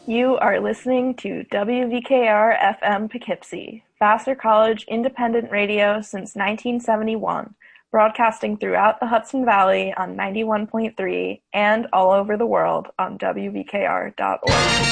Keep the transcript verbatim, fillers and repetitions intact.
You are listening to W V K R F M Poughkeepsie, Vassar College independent radio since nineteen seventy-one, broadcasting throughout the Hudson Valley on ninety-one point three and all over the world on W V K R dot org.